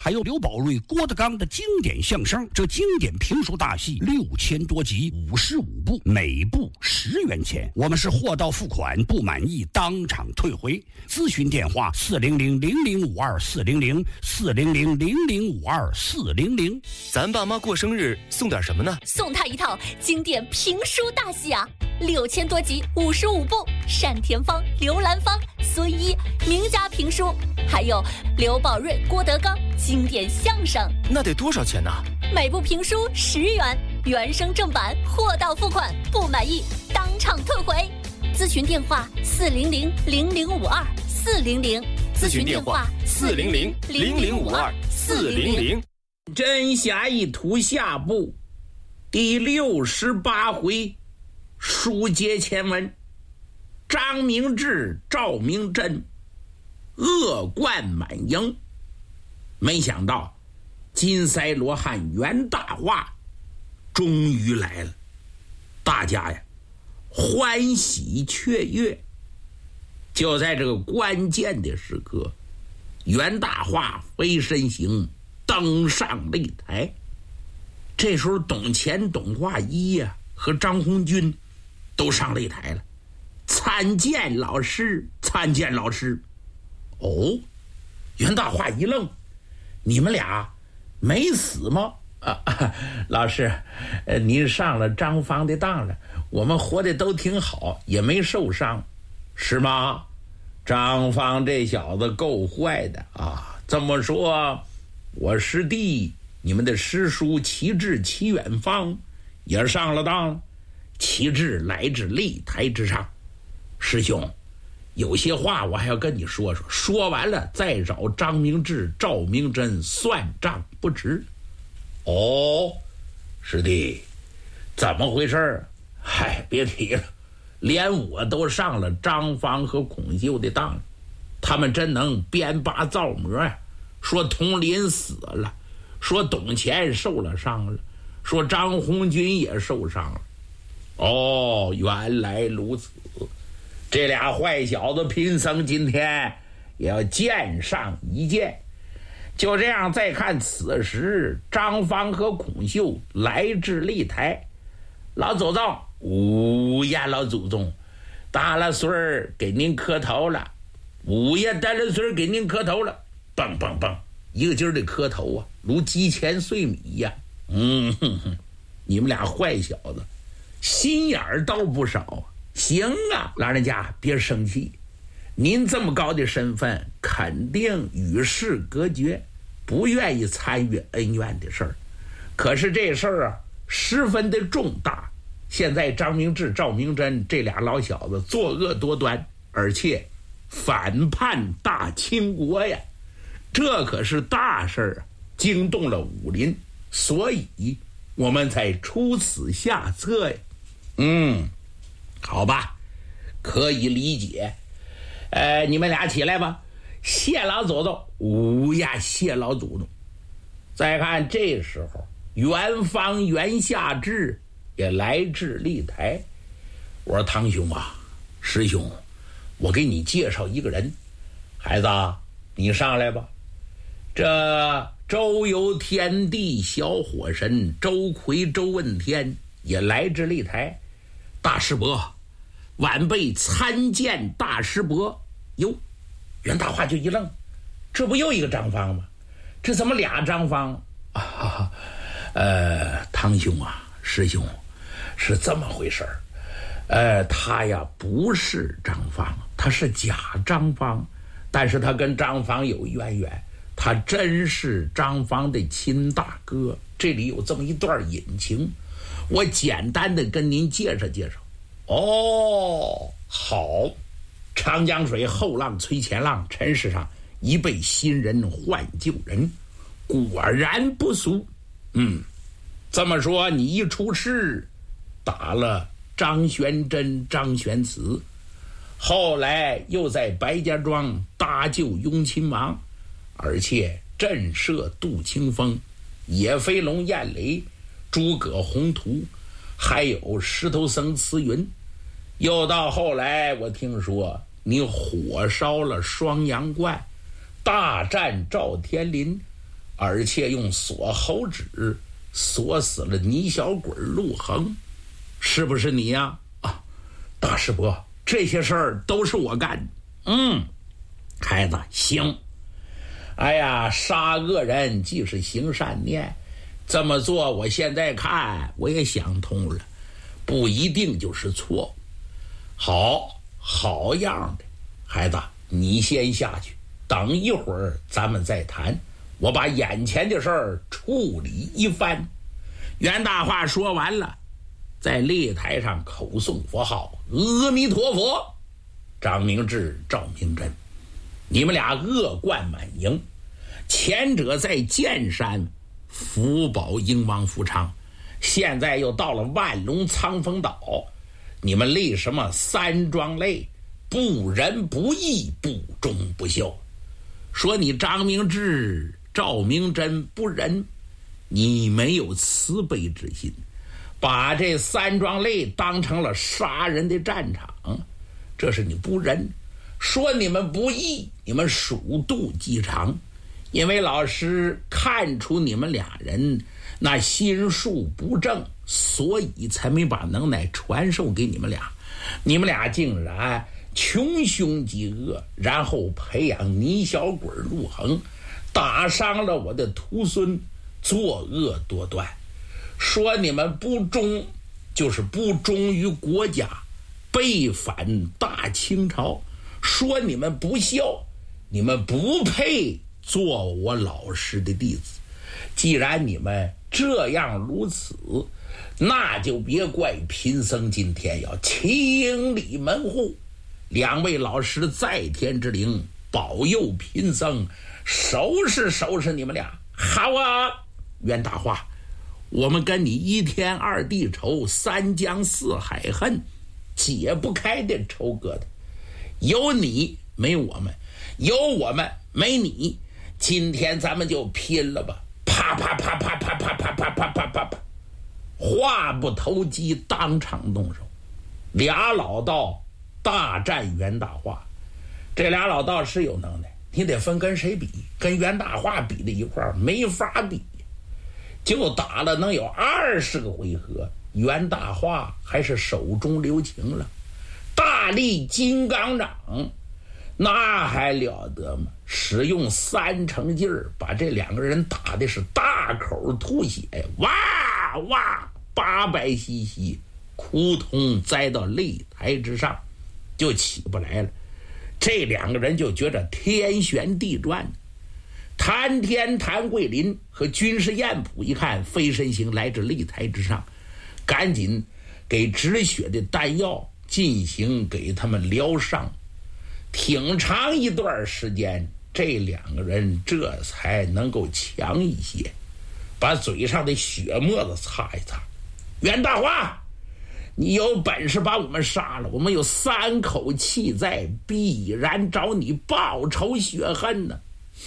还有刘宝瑞、郭德纲的经典相声。这经典评书大戏6000多集，55部，每部10元钱。我们是货到付款，不满意当场退回。咨询电话400-0052-400，400-0052-400。 咱爸妈过生日送点什么呢？ 送他一套经典评书大戏啊，6000多集，55部，单田芳、刘兰芳、孙一名家评书，还有刘宝瑞、郭德纲经典相声。 那得多少钱呢？ 每部评书10元，原声正版，货到付款，不满意当场退回。咨询电话400-0052-400， 咨询电话400-0052-400。 真侠一图下部第68回，书接前文。张明志、赵明真恶贯满盈，没想到金塞罗汉袁大化终于来了，大家呀欢喜雀跃。就在这个关键的时刻，袁大化飞身行，登上擂台。这时候董乾、董化一呀和张红军都上擂台了。参见老师，参见老师。哦，袁大化一愣，你们俩没死吗？老师，您上了张芳的当了，我们活得都挺好，也没受伤，是吗？张芳这小子够坏的啊！这么说，我师弟你们的师叔齐志、齐远方也上了当了。齐志来至擂台之上，师兄，有些话我还要跟你说说，说完了再找张明志、赵明真算账不迟。哦，师弟，怎么回事？嗨，别提了，连我都上了张芳和孔秀的当，他们真能编拔造模呀！说佟林死了，说董乾受了伤了，说张红军也受伤了。哦，原来如此，这俩坏小子贫僧今天也要见上一见。就这样，再看此时张芳和孔秀来至擂台，老祖宗，午夜老祖宗，大了岁儿给您磕头了，午夜大了岁儿给您磕头了，蹦蹦蹦，一个劲儿的磕头啊，如鸡前碎米呀。你们俩坏小子，心眼儿倒不少啊。行啊，老人家别生气，您这么高的身份，肯定与世隔绝，不愿意参与恩怨的事儿。可是这事儿啊，十分的重大。现在张明志、赵明真这俩老小子作恶多端，而且反叛大清国呀，这可是大事儿啊，惊动了武林，所以我们才出此下策呀。好吧，可以理解。你们俩起来吧，谢老祖宗。呀，谢老祖宗。再看这时候，元芳、元夏至也来至擂台。我说堂兄啊，师兄，我给你介绍一个人。孩子，你上来吧。这周游天地小火神周奎、周问天也来至擂台。大师伯，晚辈参见大师伯。哟，袁大化就一愣，这不又一个张芳吗？这怎么俩张芳啊？堂兄啊，师兄，是这么回事儿。他呀不是张芳，他是假张芳，但是他跟张芳有渊源，他真是张芳的亲大哥。这里有这么一段隐情，我简单的跟您介绍介绍。哦，好。长江水后浪推前浪，尘世上一辈新人换旧人，果然不俗。这么说你一出世打了张玄真、张玄慈，后来又在白家庄搭救雍亲王，而且震慑杜清风、野飞龙、燕雷、诸葛宏图，还有石头僧慈云。又到后来我听说你火烧了双阳观，大战赵天林， 而且用锁喉指锁死了倪小鬼陆恒，是不是你呀？啊，大师伯，这些事儿都是我干的。孩子，行。哎呀，杀恶人即是行善念，这么做我现在看我也想通了，不一定就是错。好样的，孩子，你先下去，等一会儿咱们再谈，我把眼前的事儿处理一番。袁大话说完了，在擂台上口诵佛号，阿弥陀佛。张明志、赵明真，你们俩恶贯满盈，前者在剑山福保英王福昌，现在又到了万隆苍风岛，你们立什么三桩类，不仁不义，不忠不孝。说你张明志、赵明真不仁，你没有慈悲之心，把这三桩类当成了杀人的战场，这是你不仁。说你们不义，你们鼠肚鸡肠，因为老师看出你们俩人那心术不正，所以才没把能耐传授给你们俩。你们俩竟然穷凶极恶，然后培养倪小鬼陆恒，打伤了我的徒孙，作恶多端。说你们不忠，就是不忠于国家，背反大清朝。说你们不孝，你们不配做我老师的弟子。既然你们这样如此，那就别怪贫僧今天要清理门户。两位老师在天之灵，保佑贫僧收拾你们俩。好啊，袁大话，我们跟你一天二地仇，三江四海恨，解不开的仇疙瘩。有你没我们，有我们没你，今天咱们就拼了吧！啪啪啪啪啪啪啪啪啪啪啪啪，话不投机，当场动手。俩老道大战袁大话，这俩老道是有能耐，你得分跟谁比，跟袁大话比在一块儿没法比。就打了能有20个回合，袁大话还是手中留情了。大力金刚掌那还了得吗？使用3成劲儿，把这两个人打的是大口吐血，哇哇800西西，扑通栽到擂台之上，就起不来了。这两个人就觉着天旋地转。谭天、谭桂林和军师彦普一看飞身行来至擂台之上，赶紧给止血的丹药进行给他们疗伤。挺长一段时间，这两个人这才能够强一些，把嘴上的血沫子擦一擦。袁大话，你有本事把我们杀了，我们有3口气在，必然找你报仇雪恨呢。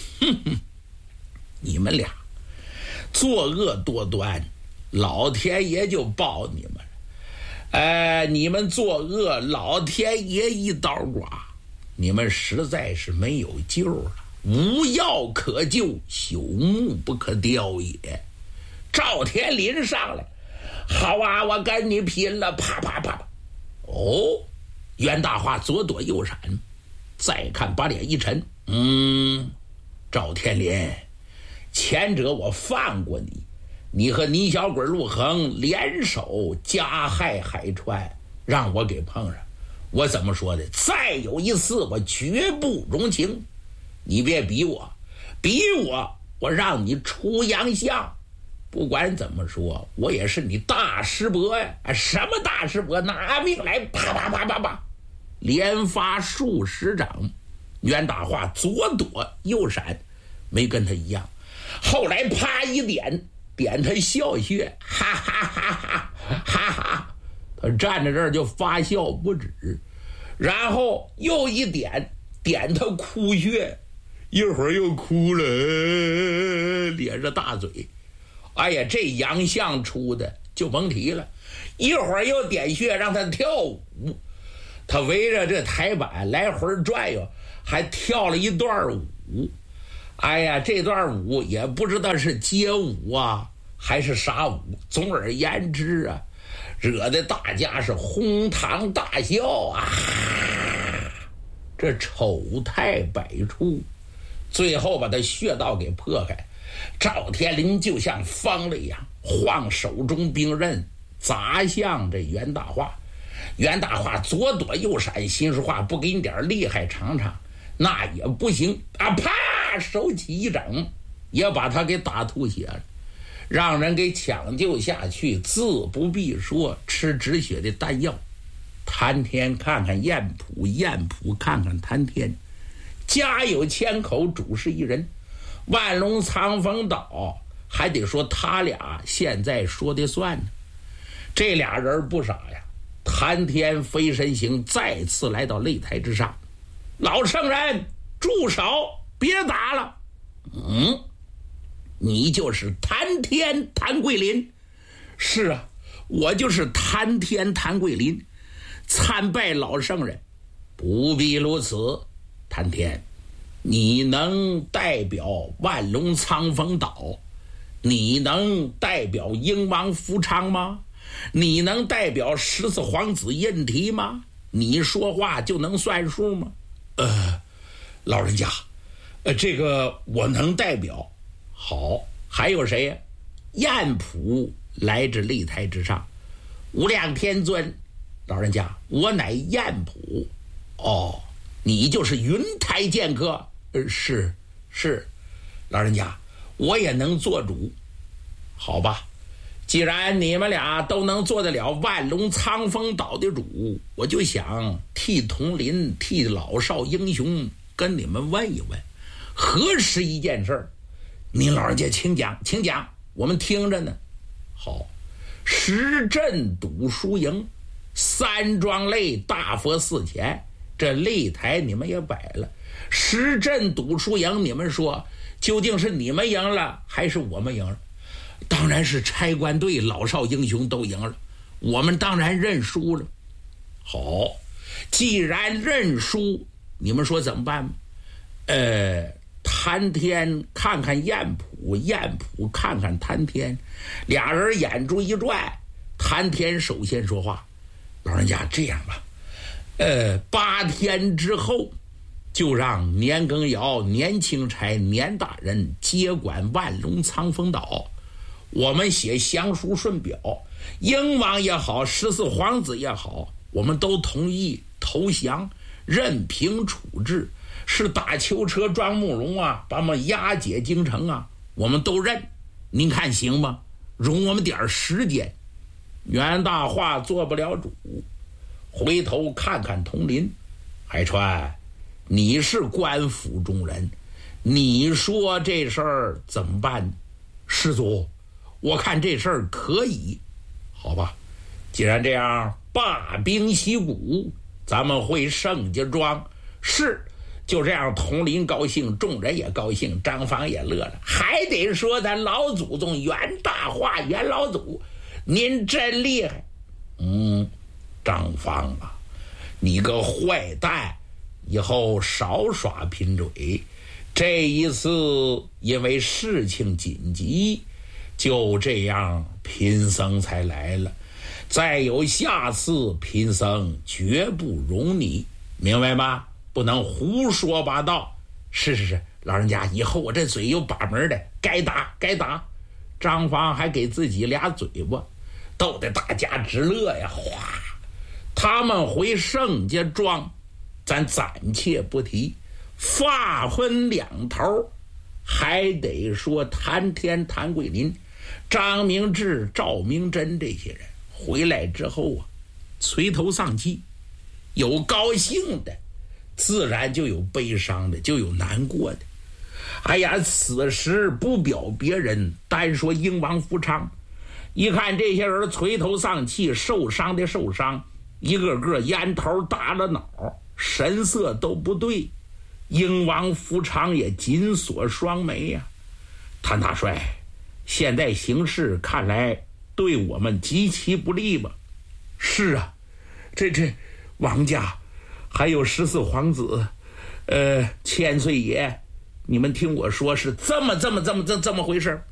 你们俩作恶多端，老天爷就报你们了。你们作恶，老天爷一刀刮，你们实在是没有救了，无药可救，朽木不可雕也。赵天林上来，好啊，我跟你拼了！啪啪啪啪。哦，袁大话左躲右闪，再看把脸一沉，赵天林，前者我放过你，你和倪小鬼陆恒联手加害海川，让我给碰上。我怎么说的？再有一次我绝不容情。你别比我，我让你出洋相。不管怎么说，我也是你大师伯呀！什么大师伯？拿命来！啪啪啪啪啪，连发数10掌。袁大话左躲右闪，没跟他一样。后来啪一点他笑穴，哈哈哈哈哈哈！他站在这儿就发笑不止，然后又一点他哭穴，一会儿又哭了，咧着大嘴。哎呀，这洋相出的就甭提了，一会儿又点穴让他跳舞，他围着这台板来回转悠，还跳了一段舞。 哎呀，这段舞也不知道是街舞啊还是啥舞，总而言之啊，惹得大家是哄堂大笑啊，这丑态百出，最后把他穴道给破开。赵天林就像疯了一样，晃手中兵刃砸向这袁大化。袁大化左躲右闪，心说话不给你点厉害尝尝那也不行啊！啪，手起一整，也把他给打吐血了，让人给抢救下去。自不必说，吃止血的丹药。谭天看看燕普，燕普看看谭天，家有千口，主事一人。万隆藏风岛还得说他俩现在说的算呢。这俩人不傻呀。谭天飞身行，再次来到擂台之上。老圣人，住手，别打了。你就是谭天谭桂林？是啊，我就是谭天谭桂林，参拜老圣人。不必如此，谭天，你能代表万隆苍风岛？你能代表英王福昌吗？你能代表14皇子胤禔吗？你说话就能算数吗？老人家，这个我能代表。好，还有谁呀？燕普来至擂台之上。无量天尊，老人家，我乃燕普。哦，你就是云台剑客？是，老人家，我也能做主。好吧，既然你们俩都能做得了万隆苍风岛的主，我就想替佟林，替老少英雄跟你们问一问，何时一件事儿？您老人家请讲，请讲，我们听着呢。好，石阵赌输赢，三庄擂大佛寺前，这擂台你们也摆了，石阵赌输赢，你们说究竟是你们赢了还是我们赢了？当然是差官队老少英雄都赢了，我们当然认输了。好，既然认输，你们说怎么办？谭天看看燕普，燕普看看谭天，俩人眼珠一转，谭天首先说话：老人家，这样吧，8天之后就让年羹尧、年钦差、年大人接管万隆苍风岛，我们写降书顺表，英王也好，14皇子也好，我们都同意投降，任凭处置。是打囚车装慕容啊，把我们押解京城啊，我们都认。您看行吗？容我们点时间。袁大化做不了主，回头看看佟林，海川，你是官府中人，你说这事儿怎么办？师祖，我看这事儿可以。好吧，既然这样，罢兵息鼓，咱们回盛家庄。是，就这样，佟林高兴，众人也高兴，张芳也乐了。还得说咱老祖宗袁大化，袁老祖，您真厉害。张芳啊，你个坏蛋，以后少耍贫嘴。这一次因为事情紧急，就这样贫僧才来了。再有下次，贫僧绝不容你，明白吗？不能胡说八道。是，老人家，以后我这嘴有把门的，该打该打。张芳还给自己俩嘴巴，逗得大家直乐呀。哗，他们回盛家庄，咱暂且不提。话分两头，还得说谭天、谭桂林、张明志、赵明真这些人回来之后啊，垂头丧气，有高兴的，自然就有悲伤的，就有难过的。哎呀，此时不表别人，单说英王福昌，一看这些人垂头丧气，受伤的受伤，一个个烟头打了脑，神色都不对。英王福昌也紧锁双眉呀。谭大帅，现在形势看来对我们极其不利吧？是啊，这王家还有14皇子，千岁爷你们听我说是这么回事。